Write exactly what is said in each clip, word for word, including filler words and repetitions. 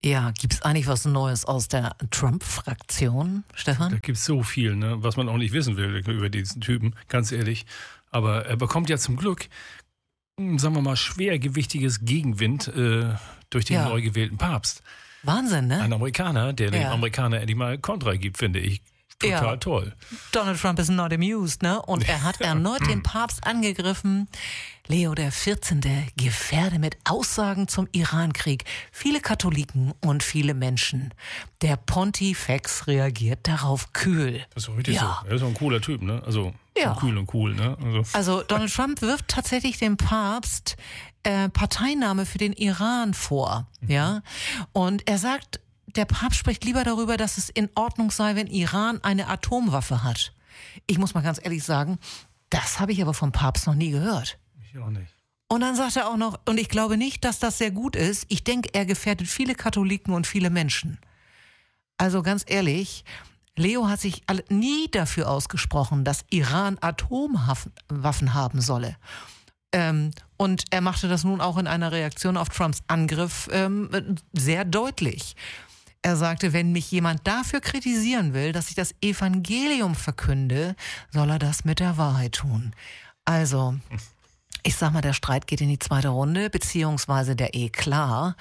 Ja, gibt's eigentlich was Neues aus der Trump-Fraktion, Stefan? Da gibt's so viel, ne, was man auch nicht wissen will über diesen Typen, ganz ehrlich. Aber er bekommt ja zum Glück, sagen wir mal, schwergewichtiges Gegenwind äh, durch den Ja. neu gewählten Papst. Wahnsinn, ne? Ein Amerikaner, der dem Ja. Amerikaner endlich mal Kontra gibt, finde ich. Total Ja. toll. Donald Trump is not amused, ne? Und er hat erneut den Papst angegriffen. Leo der vierzehnte gefährde mit Aussagen zum Irankrieg viele Katholiken und viele Menschen. Der Pontifex reagiert darauf kühl. Das ist doch richtig Ja. so. Er ist auch ein cooler Typ, ne? Also Ja. kühl und cool, ne? Also, Also Donald Trump wirft tatsächlich dem Papst äh, Parteinahme für den Iran vor, ja? Und er sagt, der Papst spricht lieber darüber, dass es in Ordnung sei, wenn Iran eine Atomwaffe hat. Ich muss mal ganz ehrlich sagen, das habe ich aber vom Papst noch nie gehört. ich auch nicht. Und dann sagt er auch noch, und ich glaube nicht, dass das sehr gut ist. Ich denke, er gefährdet viele Katholiken und viele Menschen. Also ganz ehrlich, Leo hat sich alle- nie dafür ausgesprochen, dass Iran Atomwaffen haben solle. Ähm, und er machte das nun auch in einer Reaktion auf Trumps Angriff ähm, sehr deutlich. Er sagte, wenn mich jemand dafür kritisieren will, dass ich das Evangelium verkünde, soll er das mit der Wahrheit tun. Also, ich sag mal, der Streit geht in die zweite Runde, beziehungsweise der Eklat.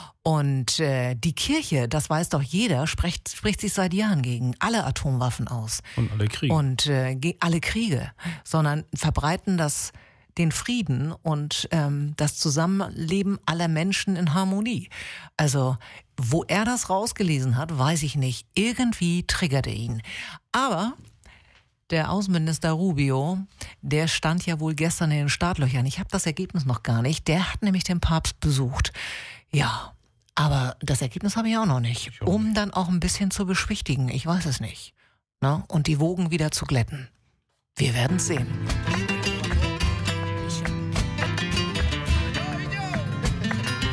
Und äh, die Kirche, das weiß doch jeder, spricht, spricht sich seit Jahren gegen alle Atomwaffen aus. Und alle Kriege. Und äh, ge- alle Kriege, sondern verbreiten das den Frieden und ähm, das Zusammenleben aller Menschen in Harmonie. Also, wo er das rausgelesen hat, weiß ich nicht. Irgendwie triggerte ihn. Aber der Außenminister Rubio, der stand ja wohl gestern in den Startlöchern. Ich habe das Ergebnis noch gar nicht. Der hat nämlich den Papst besucht. Ja, aber das Ergebnis habe ich auch noch nicht. Ich auch Um dann auch ein bisschen zu beschwichtigen. Ich weiß es nicht. Na? Und die Wogen wieder zu glätten. Wir werden sehen.